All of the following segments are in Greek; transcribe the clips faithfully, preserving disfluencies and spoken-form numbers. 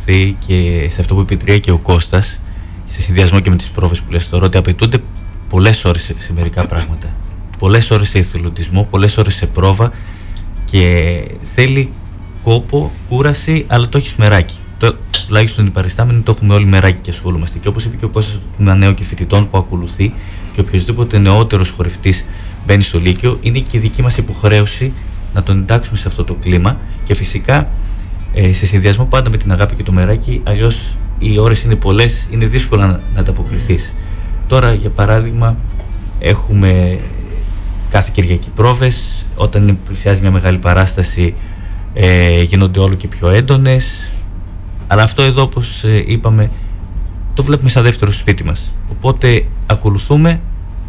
αναφερθεί και σε αυτό που είπε η Τρία και ο Κώστας, σε συνδυασμό και με τις πρόβες που λες τώρα, ότι απαιτούνται πολλές ώρες σε, σε μερικά πράγματα. Πολλές ώρες σε εθελοντισμό, πολλές ώρες σε πρόβα και θέλει κόπο, κούραση, αλλά το έχεις μεράκι. Το, τουλάχιστον οι παριστάμενοι το έχουμε όλοι μεράκι και ασχολούμαστε. Και όπως είπε και ο Κώστας, το τμήμα νέο και φοιτητών που ακολουθεί, και οποιοδήποτε νεότερος χορευτής μπαίνει στο Λύκειο, είναι και η δική μας υποχρέωση να τον εντάξουμε σε αυτό το κλίμα και φυσικά ε, σε συνδυασμό πάντα με την αγάπη και το μεράκι, αλλιώς οι ώρες είναι πολλές, είναι δύσκολο να, να ανταποκριθείς. Τώρα, για παράδειγμα, έχουμε κάθε Κυριακή πρόβες, όταν πλησιάζει μια μεγάλη παράσταση ε, γίνονται όλο και πιο έντονες, αλλά αυτό εδώ, όπως ε, είπαμε, το βλέπουμε σαν δεύτερο σπίτι μας, οπότε ακολουθούμε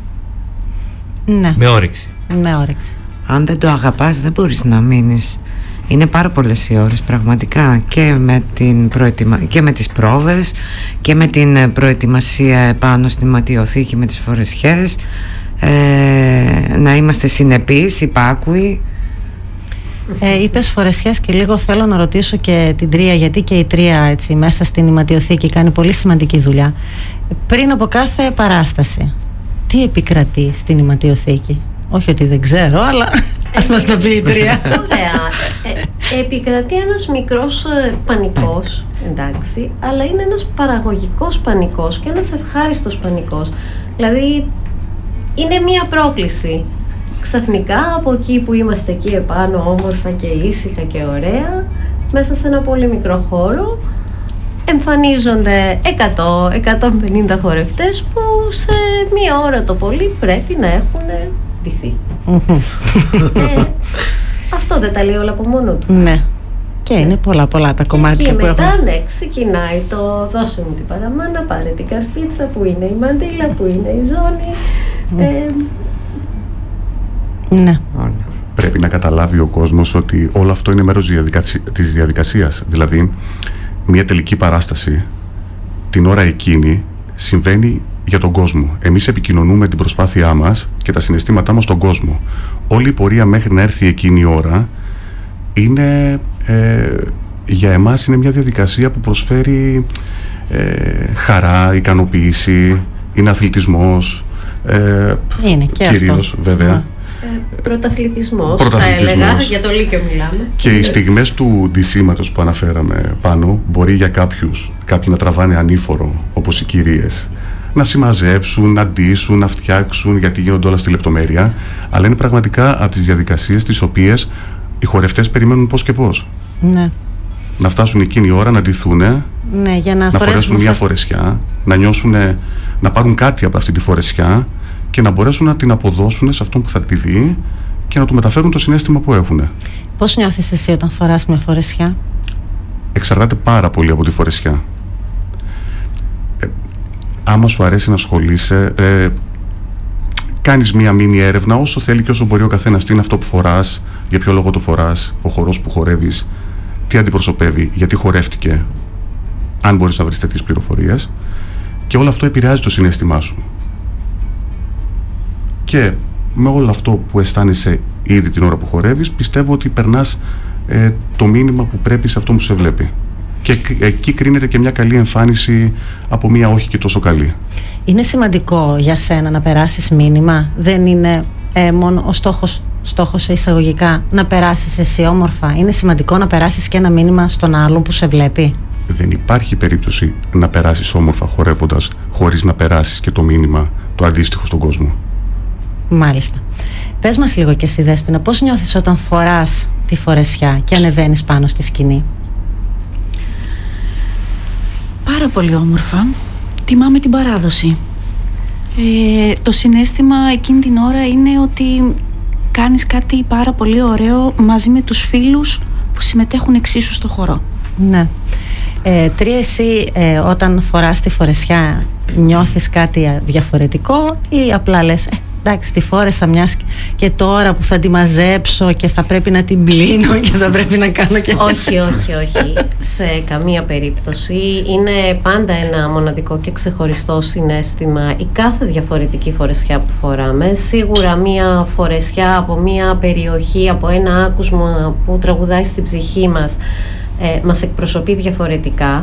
ναι. με όρεξη. Με όρεξη. Αν δεν το αγαπάς δεν μπορείς να μείνεις. Είναι πάρα πολλές οι ώρες πραγματικά, και με, την προετοιμα... και με τις πρόβες και με την προετοιμασία επάνω στη ματιοθήκη με τις φορεσιές, ε, να είμαστε συνεπείς, υπάκουοι. Ε, είπες φορεσιές και λίγο θέλω να ρωτήσω και την Τρία, γιατί και η Τρία έτσι, μέσα στην ηματιοθήκη κάνει πολύ σημαντική δουλειά. Πριν από κάθε παράσταση, τι επικρατεί στην ηματιοθήκη? Όχι ότι δεν ξέρω, αλλά ας μας το πει η Τρία. Ωραία. Ε, ε, επικρατεί ένας μικρός ε, πανικός, εντάξει, αλλά είναι ένας παραγωγικός πανικός και ένας ευχάριστος πανικός. Δηλαδή, είναι μία πρόκληση. Ξαφνικά, από εκεί που είμαστε εκεί επάνω, όμορφα και ήσυχα και ωραία, μέσα σε ένα πολύ μικρό χώρο, εμφανίζονται εκατό με εκατόν πενήντα χορευτές που σε μία ώρα το πολύ πρέπει να έχουν ντυθεί. ε, αυτό δεν τα λέει όλα από μόνο του. Ναι. Και είναι πολλά πολλά τα κομμάτια και που μετά, έχουν. ναι, ξεκινάει το δώσε μου την παραμάνα, πάρε την καρφίτσα, που είναι η μαντήλα, που είναι η ζώνη. Ε, ναι. Πρέπει να καταλάβει ο κόσμος ότι όλο αυτό είναι μέρος της διαδικασίας. Δηλαδή, μια τελική παράσταση την ώρα εκείνη συμβαίνει για τον κόσμο. Εμείς επικοινωνούμε την προσπάθειά μας και τα συναισθήματά μας στον κόσμο. Όλη η πορεία μέχρι να έρθει εκείνη η ώρα είναι, ε, για εμάς είναι μια διαδικασία που προσφέρει ε, χαρά, ικανοποίηση, είναι αθλητισμός, ε, είναι και κυρίως αυτό. βέβαια. Ναι. Ε, πρωταθλητισμός, Πρωταθλητισμός, θα έλεγα, για το Λύκειο μιλάμε. Και οι στιγμές του ντυσίματος που αναφέραμε πάνω, μπορεί για κάποιους, κάποιοι να τραβάνε ανήφορο, όπως οι κυρίες, να συμμαζέψουν, να ντύσουν, να φτιάξουν, γιατί γίνονται όλα στη λεπτομέρεια, αλλά είναι πραγματικά από τις διαδικασίες τις οποίες οι χορευτές περιμένουν πώς και πώς. Ναι. Να φτάσουν εκείνη η ώρα, να ντυθούν, ναι, για να, να φορέσουν μια φορεσιά, να νιώσουν, να πάρουν κάτι από αυτή τη φορεσιά και να μπορέσουν να την αποδώσουν σε αυτόν που θα τη δει και να του μεταφέρουν το συναίσθημα που έχουν. Πώς νιώθεις εσύ όταν φοράς μια φορεσιά? Εξαρτάται πάρα πολύ από τη φορεσιά. Ε, άμα σου αρέσει να ασχολείσαι, ε, κάνεις μία μίνι έρευνα όσο θέλει και όσο μπορεί ο καθένας. Τι είναι αυτό που φοράς, για ποιο λόγο το φοράς, ο χορός που χορεύεις, τι αντιπροσωπεύει, γιατί χορεύτηκε, αν μπορείς να βρεις τέτοιες πληροφορίες, και όλο αυτό επηρεάζει το συναίσθημά σου. Και με όλο αυτό που αισθάνεσαι ήδη την ώρα που χορεύεις, πιστεύω ότι περνάς ε, το μήνυμα που πρέπει σε αυτό που σε βλέπει. Και εκεί κρίνεται και μια καλή εμφάνιση από μια όχι και τόσο καλή. Είναι σημαντικό για σένα να περάσεις μήνυμα? Δεν είναι ε, μόνο ο στόχος, στόχος σε εισαγωγικά να περάσεις εσύ όμορφα? Είναι σημαντικό να περάσεις και ένα μήνυμα στον άλλον που σε βλέπει? Δεν υπάρχει περίπτωση να περάσεις όμορφα χορεύοντας χωρίς να περάσεις και το μήνυμα το αντίστοιχο στον κόσμο. Μάλιστα. Πες μας λίγο και εσύ, Δέσποινα, πώς νιώθεις όταν φοράς τη φορεσιά και ανεβαίνεις πάνω στη σκηνή? Πάρα πολύ όμορφα. Τιμάμε την παράδοση. Ε, το συναίσθημα εκείνη την ώρα είναι ότι κάνεις κάτι πάρα πολύ ωραίο μαζί με τους φίλους που συμμετέχουν εξίσου στο χορό. Ναι. Ε, Τρία, εσύ ε, όταν φοράς τη φορεσιά νιώθεις κάτι διαφορετικό ή απλά λες ε, εντάξει, τη φόρεσα μιας και τώρα που θα τη μαζέψω και θα πρέπει να την πλύνω και θα πρέπει να κάνω και... Όχι, όχι, όχι. Σε καμία περίπτωση. Είναι πάντα ένα μοναδικό και ξεχωριστό συναίσθημα η κάθε διαφορετική φορεσιά που φοράμε. Σίγουρα μια φορεσιά από μια περιοχή, από ένα άκουσμα που τραγουδάει στην ψυχή μας, ε, μας εκπροσωπεί διαφορετικά.